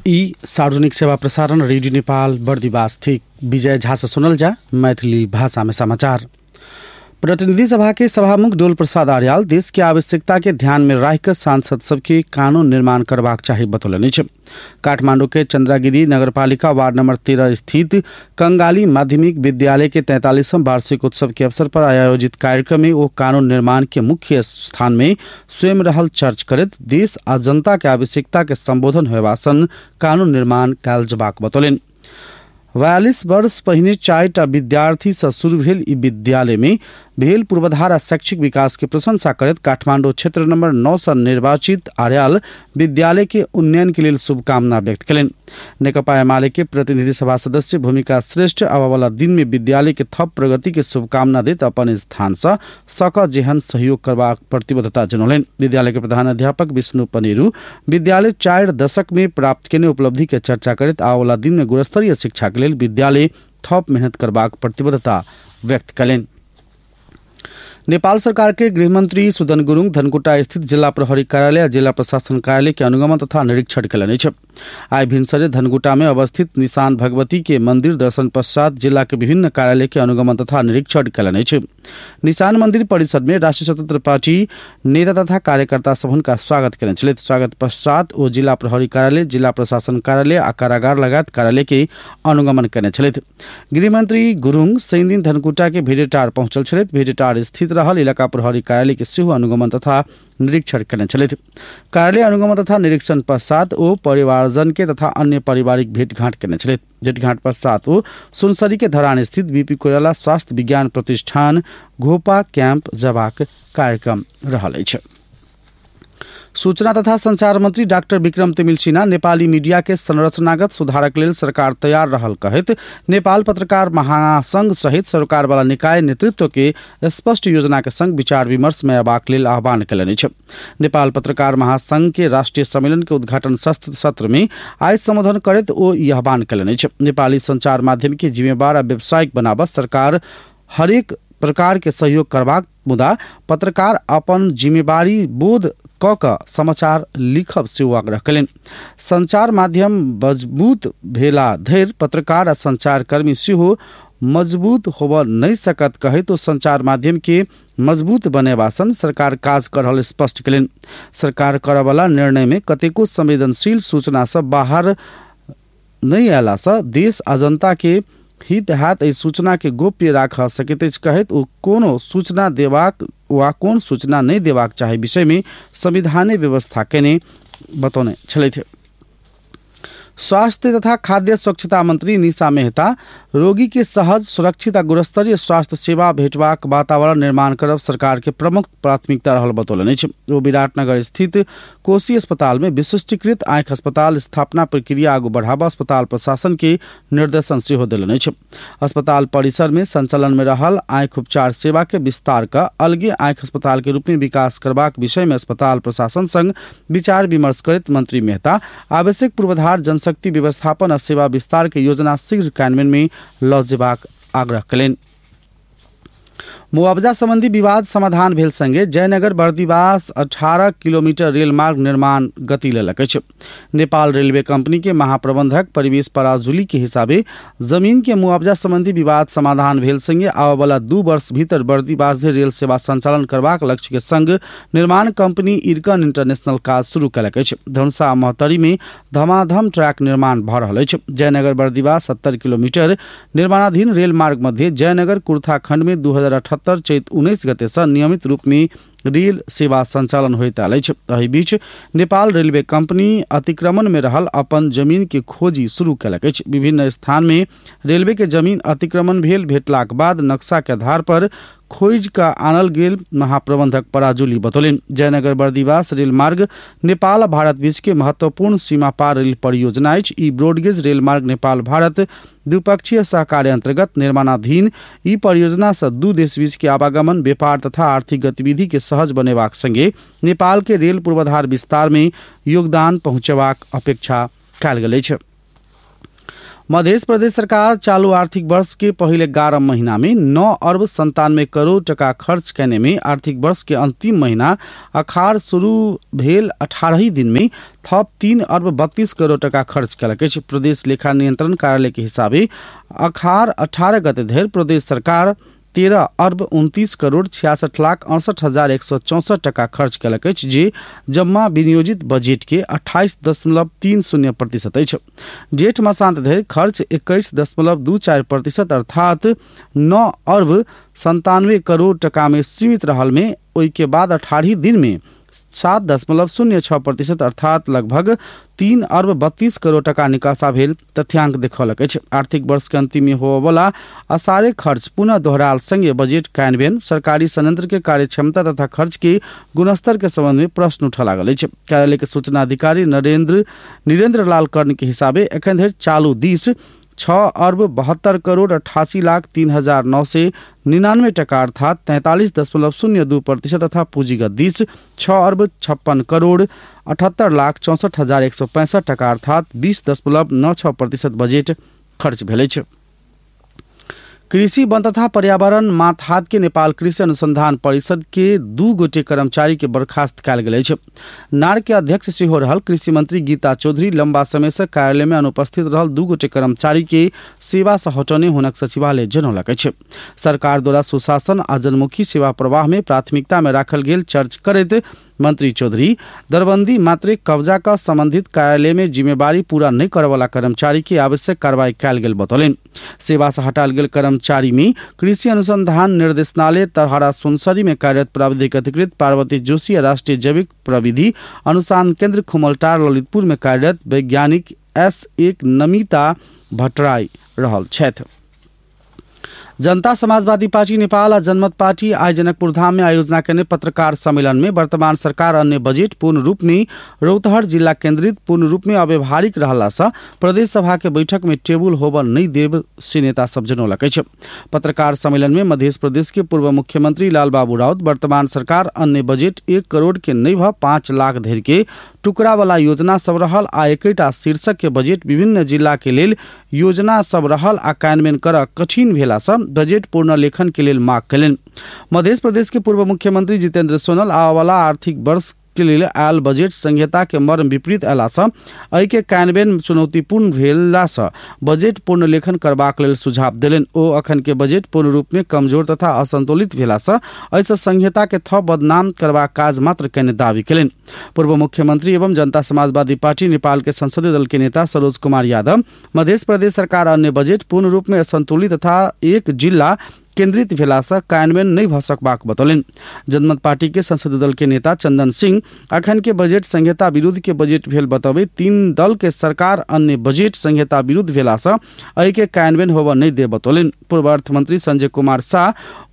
ई सार्वजनिक सेवा प्रसारण रेडियो नेपाल बर्दिवास थी। विजय झा से सुनल जा मैथिली भाषा में समाचार। प्रतिनिधि सभा के सभामुख डोल प्रसाद आर्याल देश की आवश्यकता के ध्यान में रखकर सांसद सबके कानून निर्माण करबाक चाहिए बतौलनि छ। काठमांडू के चंद्रागिरी नगरपालिका वार्ड नंबर 13 स्थित कंगाली माध्यमिक विद्यालय के 43वां वार्षिक उत्सव के अवसर पर आयोजित कार्यक्रम में वो कानून निर्माण के मुख्य स्थान में स्वयं रहल चर्च करत देश आ जनता के आवश्यकता के संबोधन होबासन कानून निर्माण कयल जबाक बतौलनि। 42 वर्ष पहिने 4टा विद्यार्थी से शुरू भेल ई विद्यालय में भेल पूर्वाधार आ शैक्षिक विकास के प्रशंसा करत काठमांडू क्षेत्र नंबर 9 से निर्वाचित आर्याल विद्यालय के उन्नयन के लिए शुभकामना व्यक्त करें। नेकपा एमाले के प्रतिनिधि सभा सदस्य भूमिका श्रेष्ठ आबा वाला दिन में विद्यालय के थप प्रगति के शुभकामना देत अपन स्थान से सक जेहन सहयोग करबा प्रतिबद्धता जनौलन। विद्यालय के प्रधान अध्यापक विष्णु पनेरू विद्यालय 4 दशक में प्राप्त केने उपलब्धि के चर्चा करत आबा वाला दिन में गुणस्तरीय शिक्षा के लिए विद्यालय थप मेहनत करबाक प्रतिबद्धता व्यक्त करें। नेपाल सरकार के गृहमंत्री सुदन गुरुङ धनकुटा स्थित जिला प्रहरी कार्यालय और जिला प्रशासन कार्यालय के अनुगमन तथा निरीक्षण कयलनि छ। आइ भिनसरे धनकुटा में अवस्थित निशान भगवती के मंदिर दर्शन पश्चात जिला के विभिन्न कार्यालय के अनुगमन तथा निरीक्षण कयलनि छ। निशान मंदिर परिसर में राष्ट्रिय स्वतंत्र पार्टी नेता तथा कार्यकर्ता सबन का स्वागत कयने छलथि। स्वागत पश्चात वो जिला प्रहरी कार्यालय जिला प्रशासन कार्यालय आ कारागार लगायत कार्यालय के अनुगमन कयने छलथि। गृहमंत्री गुरुङ शनि दिन धनकुटा के भेडेटार पहुंचल छलथि। भेडेटार स्थित रहल इलाका प्रहरी कार्यालय के सेहो अनुगमन तथा निरीक्षण करने छलथि। कार्यालय अनुगमन तथा निरीक्षण पश्चात वो परिवारजन के तथा अन्य पारिवारिक भेंटघाट करने छलथि। भेंटघाट पश्चात वो सुनसरी के धरान स्थित बीपी कोइराला स्वास्थ्य विज्ञान प्रतिष्ठान घोपा कैंप जबाक कार्यक्रम रहल अछि। सूचना तथा संचार मंत्री डाक्टर विक्रम तिमिल सिन्हा नेपाली मीडिया के संरचनागत सुधारक लेल सरकार तैयार रहल कहत नेपाल पत्रकार महासंघ सहित सरकार वाला निकाय नेतृत्व के स्पष्ट योजना के संग विचार विमर्श में अबाक लेल आह्वान कयलनि छ। नेपाल पत्रकार महासंघ के राष्ट्रीय सम्मेलन के उद्घाटन सत्र में आज संबोधन करत ओ ई आह्वान कयलनि छ। नेपाली संचार माध्यम के जिम्मेवार आ व्यावसायिक बनाबत सरकार हरेक प्रकार के सहयोग करबाक मुदा पत्रकार अपन जिम्मेवारी बोध क समाचार लिखब से आग्रह कयलनि। संचार माध्यम मजबूत भेला धरि पत्रकार आ संचारकर्मी सेहो मजबूत होब नहीं सकत कहे तो संचार माध्यम के मजबूत बनेबासन सरकार काज कर रहल स्पष्ट कयलनि। सरकार करय वाला निर्णय में कतेको संवेदनशील सूचना सब बाहर नहीं आला से देश आ जनता के हित हाथ एहि सूचना के गोप्य राख सकैत अछि कहैत ओ कोनो सूचना देबाक वा कोन सूचना नहीं देबाक चाहे विषय में संविधाने व्यवस्था केने बतौने छलथि। स्वास्थ्य तथा खाद्य स्वच्छता मंत्री निशा मेहता रोगी के सहज सुरक्षित आ गुणस्तरीय स्वास्थ्य सेवा भेटबाक वातावरण निर्माण करब सरकार के प्रमुख प्राथमिकता रहल बतौलनि अछि। वो विराटनगर स्थित कोशी अस्पताल में विशिष्टीकृत आंख अस्पताल स्थापना प्रक्रिया आगू बढ़ावा अस्पताल प्रशासन के निर्देशन सेहो देलनि अछि। अस्पताल परिसर में संचालन में रहल आंख उपचार सेवा के विस्तार का अलगे आंख अस्पताल के रूप में विकास करबाक विषय में अस्पताल प्रशासन संग विचार विमर्श करत मंत्री मेहता आवश्यक पूर्वाधार जनशक्ति व्यवस्थापन और सेवा विस्तार के योजना शीघ्र कार्यान्वयन में लऽ जेबाक आग्रह कयलनि। मुआवजा संबंधी विवाद समाधान भेल संगे जयनगर बर्दिवास 18 किलोमीटर रेल मार्ग निर्माण गति लेलक अछि। नेपाल रेलवे कंपनी के महाप्रबंधक परिवेश पराजुली के हिसाबे जमीन के मुआवजा संबंधी विवाद समाधान भेल संगे आबय वाला 2 वर्ष भीतर बर्दिवास धरि रेल सेवा संचालन करबाक लक्ष्य के संग निर्माण कंपनी इरकन इंटरनेशनल काज शुरू कयलक अछि। धनुषा महतरी में धमाधम ट्रैक निर्माण भऽ रहल अछि। जयनगर बर्दिवास 70 किलोमीटर निर्माणाधीन रेल मार्ग मध्ये जयनगर कुर्था खंड में 2078 चैत 19 गते से नियमित रूप में रेल सेवा संचालन होइत आयल अछि। एहि बीच नेपाल रेलवे कंपनी अतिक्रमण में रहल अपन जमीन के खोजी शुरू कयलक अछि। विभिन्न स्थान में रेलवे के जमीन अतिक्रमण भेटलाक बाद नक्शा के आधार पर खोज का आनल गेल महाप्रबंधक पराजुली बतौलनि। जयनगर बर्दिवास रेल मार्ग नेपाल आ भारत बीच के महत्वपूर्ण सीमा पार रेल परियोजना अछि। ई ब्रॉडगेज रेल मार्ग नेपाल भारत द्विपक्षीय सहकार्य अंतर्गत निर्माणाधीन ई परियोजना से 2 देश बीच के आवागमन व्यापार तथा आर्थिक गतिविधि के सहज बनेबाक संगे नेपाल के रेल पूर्वाधार विस्तार में योगदान पहुंचेबाक अपेक्षा कयल गेल अछि। मध्य प्रदेश सरकार चालू आर्थिक वर्ष के पहले 11 महीना में 9 अरब 97 करोड़ टका खर्च करने में आर्थिक वर्ष के अंतिम महीना अखाड़ शुरू भेल 18 दिन में थप 3 अरब 32 करोड़ टका खर्च कलक। प्रदेश लेखा नियंत्रण कार्यालय के हिसाबे अखाड़ 18 गते धरि प्रदेश सरकार 13 अरब 29 करोड़ 66 लाख 68,164 टका खर्च कलक, जे जम्मा विनियोजित बजेट के 28.30% अछि। जेठ मासांत धरि खर्च 21.24% अर्थात 9 अरब 97 करोड़ टका में सीमित रहल में ओई के बाद 18 दिन में 7.06% अर्थात लगभग 3 अरब 32 करोड़ टका निकासा भेल तथ्यांक देखौलक अछि। आर्थिक वर्ष के अंतिम में होबवला असारे खर्च पुनः दोहराल संगे बजेट कार्यान्वयन, सरकारी संयंत्र के कार्यक्षमता तथा खर्च के गुणस्तर के संबंध में प्रश्न उठा लागल अछि। कार्यालय के सूचना अधिकारी नरेंद्र लाल कर्ण के हिसाबे एखन धरि चालू दिस 6 अरब 72 करोड़ 88 लाख 3,999 टका अर्थात 43.02% तथा पूंजीगत दिस 6 अरब 56 करोड़ 78 लाख 64,165 टका अर्थात 20.96% बजेट खर्च भेल अछि। कृषि, वन तथा पर्यावरण मातहात के नेपाल कृषि अनुसंधान परिषद के 2 गोटे कर्मचारी के बर्खास्त कयल गेल अछि। नार के अध्यक्ष सेहो रहल कृषि मंत्री गीता चौधरी लंबा समय से कार्यालय में अनुपस्थित रहल 2 गोटे कर्मचारी के सेवा से हटौने हुनक सचिवालय जनौलक अछि। सरकार द्वारा सुशासन आ जनमुखी सेवा प्रवाह में प्राथमिकता में राखल गेल चर्च करैत मंत्री चौधरी दरबंदी मात्रे कब्जा का संबंधित कार्यालय में जिम्मेवारी पूरा नहीं करे वाला कर्मचारी की आवश्यक कार्रवाई कयल गेल बतौलन। सेवा से हटाल गेल कर्मचारी में कृषि अनुसंधान निर्देशनालय तरहारा सुनसरी में कार्यरत प्राविधिक अधिकृत पार्वती जोशी, राष्ट्रीय जैविक प्रविधि अनुसंधान केंद्र खुमलटार ललितपुर में कार्यरत वैज्ञानिक S1 नमिता भट्टराई रहल छथि। जनता समाजवादी पार्टी नेपाल आ जनमत पार्टी आइ जनकपुर धाम में आयोजना करने पत्रकार सम्मेलन में वर्तमान सरकार अन्य बजेट पूर्ण रूप में रौतहट जिला केंद्रित पूर्ण रूप में अव्यवहारिक रहला से प्रदेश सभा के बैठक में टेबुल होबल नहीं देव से नेता सब जनौलक अछि। पत्रकार सम्मेलन में मध्य प्रदेश के पूर्व मुख्यमंत्री लालबाबू राउत वर्तमान सरकार अन्य बजेट 1 करोड़ के नहीं भ 5 लाख धरि के टुकड़ा वाला योजना सब रहल आ एकटा शीर्षक के बजेट विभिन्न जिला के लेल योजना सब रहल आ कार्यान्वयन करब कठिन भेला से बजेट पूर्ण लेखन के लेल मांग कयलनि। मध्य प्रदेश के पूर्व मुख्यमंत्री जितेंद्र सोनल आवाला आर्थिक वर्ष के लेल आयल बजेट संहिता के मर्म विपरीत अयला से एहि के कार्यान्वयन चुनौतीपूर्ण भेला से बजेट पूर्ण लेखन करबाक लेल सुझाव देलनि। ओ अखन के बजेट पूर्ण रूप में कमजोर तथा असंतुलित भेला से एहि संहिता के थप बदनाम करबाक काज मात्र कयने दावी कयलनि। पूर्व मुख्यमंत्री एवं जनता समाजवादी पार्टी नेपाल के संसदीय दल के नेता सरोज कुमार यादव मध्य प्रदेश सरकार अन्य बजेट पूर्ण रूप में असंतुलित तथा एक जिला केंद्रित भेला से कार्यान्वयन नहीं भ सकबाक बतौलन। जनमत पार्टी के संसदीय दल के नेता चंदन सिंह अखन के बजेट संहिता विरुद्ध के बजेट भेल बतबे 3 दल के सरकार अन्य बजेट संहिता विरुद्ध भेला से एहि के कार्यान्वयन होबा नहीं दे बतौलन। पूर्व अर्थ मंत्री संजय कुमार शाह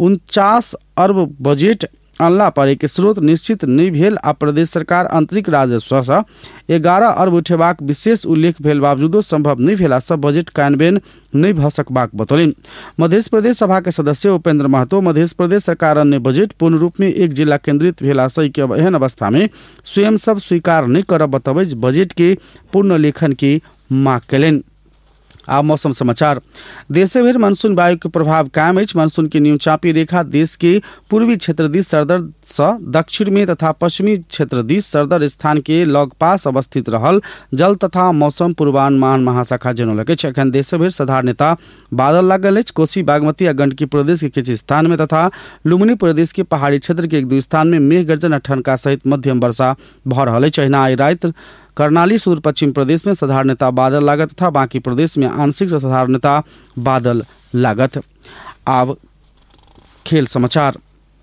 49 अरब बजेट अनला पर एक स्रोत निश्चित नहीं भेल आ प्रदेश सरकार आंतरिक राजस्व से 11 अरब उठेबाक विशेष उल्लेख भेल बावजूदो संभव नहीं भेला से बजेट कार्यान्वयन नहीं भ सकबाक बतौलन। मध्य प्रदेश सभा के सदस्य उपेंद्र महतो मध्य प्रदेश सरकार अन्य बजेट पूर्ण रूप में एक जिला केंद्रित भेला से के एहन अवस्था में स्वयं सब स्वीकार नहीं करब बतबे बजेट के पूर्ण लेखन की मांग कयलनि। आ मौसम समाचार। देश भर मानसून वायु के प्रभाव कायम अछि। मानसून के न्यूनचापी रेखा देश के पूर्वी क्षेत्र दिस सरदर से दक्षिण में तथा पश्चिमी क्षेत्र दिस सरदर स्थान के लगपास अवस्थित रहल जल तथा मौसम पूर्वानुमान महाशाखा जनौलक अछि। एखन देश भर साधारणतः बादल लागल अछि। कोसी, बागमती आ गंडकी प्रदेश के किछु स्थान में तथा लुम्बिनी प्रदेश के पहाड़ी क्षेत्र के 1-2 स्थान में मेघ गर्जन ठनका सहित मध्यम वर्षा भ रहल अछि। अहिना आइ राति कर्णाली सुदूर पश्चिम प्रदेश में साधारणतः बादल लागत तथा बाकी प्रदेश में आंशिक से साधारणतः बादल लागत। अब खेल समाचार।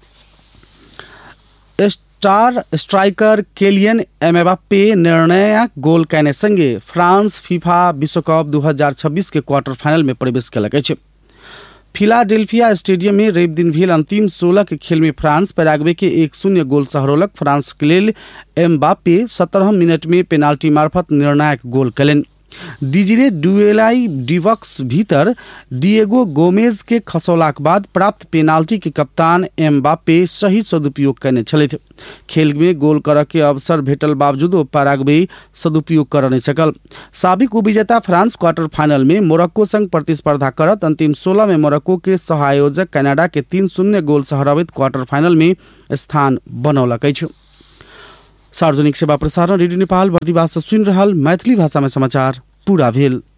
स्टार स्ट्राइकर केलियन एम्बाप्पे निर्णायक गोल कयने संगे फ्रांस फीफा विश्व कप 2026 के क्वार्टर फाइनल में प्रवेश कयलक अछि। फिलाडेल्फिया स्टेडियम में रवि दिन भेल अंतिम 16 के खेल में फ्रांस पैराग्वे के 1-0 गोल से हरौलक। फ्रांस के लेल एम्बाप्पे 17 मिनट में पेनाल्टी मार्फत निर्णायक गोल कयलनि। डिजिरे डुएलाई डिवक्स भीतर डिएगो गोमेज के खसौलाक बाद प्राप्त पेनाल्टी के कप्तान एम्बापे सही सदुपयोग करने छलथि। खेल में गोल कर के अवसर भेटल बावजूदो पैराग्वे सदुपयोग कर नहीं सकल। साबिक उपविजेता फ्रांस क्वार्टर फाइनल में मोरक्को संग प्रतिस्पर्धा करत अंतिम 16 में मोरक्को के सहायोजक कनाडा के 3-0 गोल से हरावित क्वार्टर फाइनल में स्थान बनौलक अछि। सार्वजनिक सेवा प्रसारण रेडियो नेपाल बर्दिवास से सुनि रहल मैथिली भाषा में समाचार पूरा भेल।